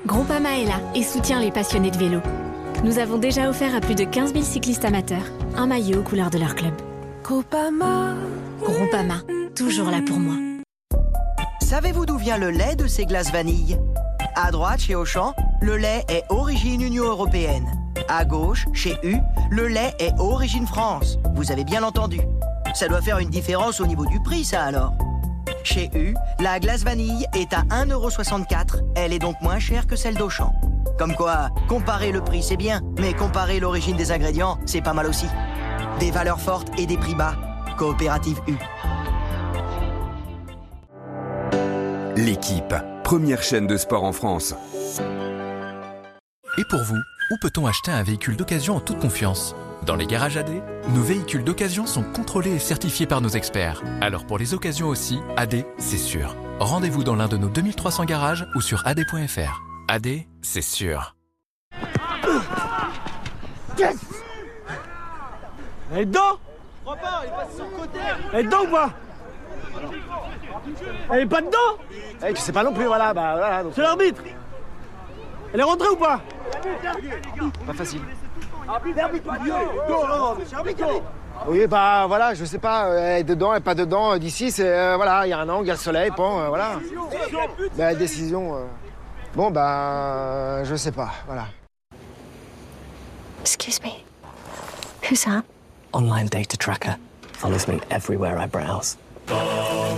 Groupama est là et soutient les passionnés de vélo. Nous avons déjà offert à plus de 15 000 cyclistes amateurs un maillot aux couleurs de leur club. Groupama, toujours là pour moi. Savez-vous d'où vient le lait de ces glaces vanille? À droite, chez Auchan, le lait est origine Union européenne. À gauche, chez U, le lait est origine France. Vous avez bien entendu. Ça doit faire une différence au niveau du prix, ça alors. Chez U, la glace vanille est à 1,64 €. Elle est donc moins chère que celle d'Auchan. Comme quoi, comparer le prix c'est bien, mais comparer l'origine des ingrédients, c'est pas mal aussi. Des valeurs fortes et des prix bas. Coopérative U. L'équipe, première chaîne de sport en France. Et pour vous, où peut-on acheter un véhicule d'occasion en toute confiance? Dans les garages AD, nos véhicules d'occasion sont contrôlés et certifiés par nos experts. Alors pour les occasions aussi, AD, c'est sûr. Rendez-vous dans l'un de nos 2300 garages ou sur ad.fr. AD, c'est sûr. Yes. Elle est dedans? Je crois pas, il passe sur le côté. Elle est dedans ou pas? Elle est pas dedans? Tu sais pas non plus, voilà, bah voilà. C'est l'arbitre. Elle est rentrée ou pas? Pas facile. Oui, bah voilà, je sais pas, elle est dedans, elle est pas dedans. D'ici, c'est voilà, il y a un angle, il y a le soleil, bon, voilà. La décision. Bon, bah, je sais pas, voilà. Excuse me. Who's that? Online data tracker follows me everywhere I browse.